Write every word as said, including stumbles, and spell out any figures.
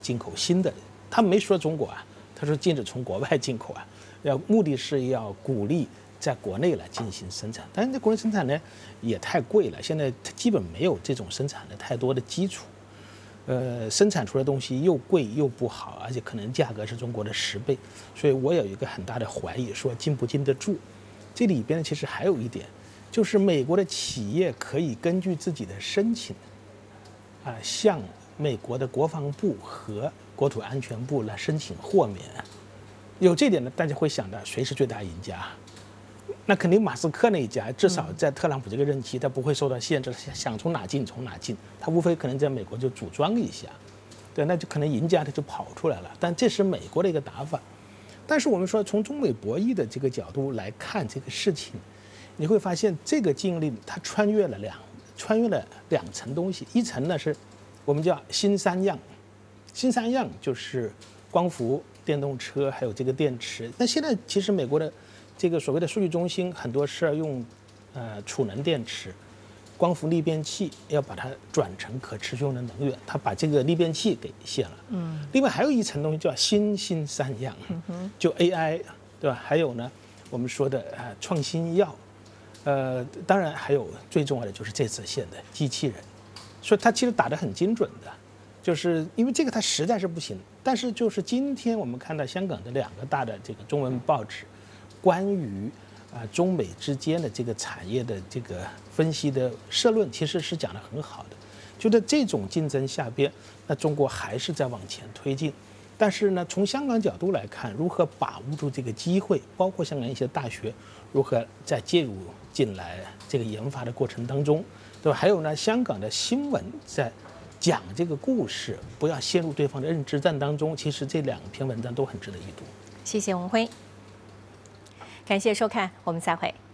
进口新的，他没说中国啊，他说禁止从国外进口啊，要目的是要鼓励在国内来进行生产，但是这国内生产呢也太贵了，现在基本没有这种生产的太多的基础，呃，生产出来的东西又贵又不好，而且可能价格是中国的十倍，所以我有一个很大的怀疑，说经不经得住。这里边其实还有一点，就是美国的企业可以根据自己的申请，啊、呃，向美国的国防部和国土安全部来申请豁免。有这点呢，大家会想到谁是最大赢家？那肯定马斯克那一家，至少在特朗普这个任期，他不会受到限制，想从哪进从哪进，他无非可能在美国就组装一下，对，那就可能赢家他就跑出来了。但这是美国的一个打法。但是我们说，从中美博弈的这个角度来看这个事情，你会发现这个禁令它穿越了两穿越了两层东西，一层呢是我们叫新三样，新三样就是光伏、电动车还有这个电池。那现在其实美国的这个所谓的数据中心很多是要用呃储能电池、光伏逆变器，要把它转成可持续用的能源，它把这个逆变器给卸了。嗯。另外还有一层东西叫新新三样，嗯、就 A I， 对吧？还有呢，我们说的呃创新药，呃，当然还有最重要的就是这次线的机器人，所以它其实打得很精准的，就是因为这个它实在是不行。但是就是今天我们看到香港的两个大的这个中文报纸，关于啊、呃、中美之间的这个产业的这个分析的社论，其实是讲得很好的。就在这种竞争下边，那中国还是在往前推进。但是呢，从香港角度来看，如何把握住这个机会，包括香港一些大学如何在介入进来这个研发的过程当中，对吧？还有呢，香港的新闻在讲这个故事，不要陷入对方的认知战当中。其实这两篇文章都很值得一读。 谢谢文辉，感谢收看，我们再会。